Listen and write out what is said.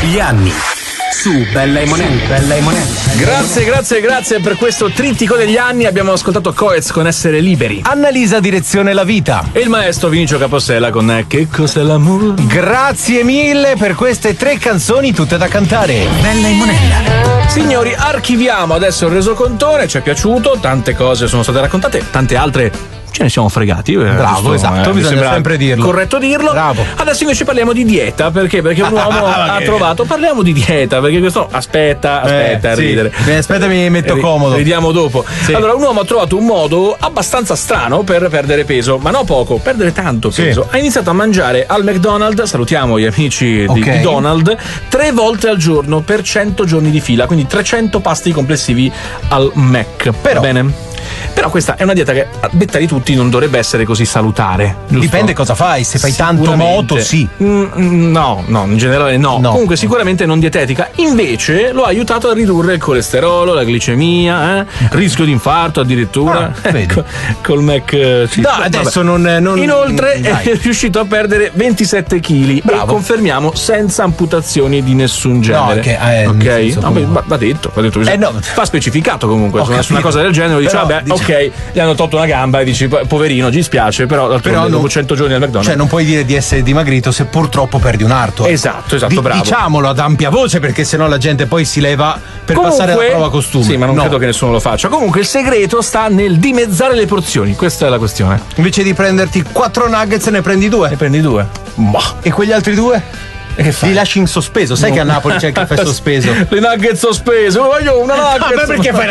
Gli anni su Bella e Monella. Grazie per questo trittico degli anni. Abbiamo ascoltato Coez con Essere Liberi, Annalisa Direzione La Vita e il maestro Vinicio Capossela con Che cos'è l'amore. Grazie mille per queste 3 canzoni tutte da cantare. Bella e Monella. Signori, archiviamo adesso il resocontone. Ci è piaciuto, tante cose sono state raccontate, tante altre ce ne siamo fregati. Bravo, esatto, bisogna sempre dirlo. Corretto dirlo. Bravo. Adesso invece parliamo di dieta, perché un uomo ha trovato. Parliamo di dieta, perché questo. Aspetta, a ridere. Aspetta, mi metto comodo. Vediamo dopo. Sì. Allora, un uomo ha trovato un modo abbastanza strano per perdere peso, ma no poco, perdere tanto peso. Ha iniziato a mangiare al McDonald's, salutiamo gli amici di Donald, 3 volte al giorno per 100 giorni di fila, quindi 300 pasti complessivi al Mac. Però, bene. Però questa è una dieta che, a detta di tutti, non dovrebbe essere così salutare. Giusto? Dipende cosa fai, se fai tanto moto, sì. No, in generale no. Comunque sicuramente non dietetica. Invece lo ha aiutato a ridurre il colesterolo, la glicemia, rischio di infarto addirittura. Vedi. Col Mac. Adesso non Inoltre è riuscito a perdere 27 kg. E confermiamo senza amputazioni di nessun genere. Ok? Va detto. Va specificato comunque. Su una cosa del genere dice ok, gli hanno tolto una gamba e dici poverino, ci spiace, però dopo 100 giorni al McDonald's. Cioè non puoi dire di essere dimagrito se purtroppo perdi un arto. Esatto, bravo. Diciamolo ad ampia voce, perché sennò la gente poi si leva per passare la prova costume. Sì, ma non credo che nessuno lo faccia. Comunque il segreto sta nel dimezzare le porzioni, questa è la questione. Invece di prenderti 4 nuggets ne prendi 2. Ne prendi 2. E quegli altri 2? Li lasci in sospeso, sai che a Napoli c'è il caffè sospeso. Le nuggets sospese, voglio una nugget. Ma perché fai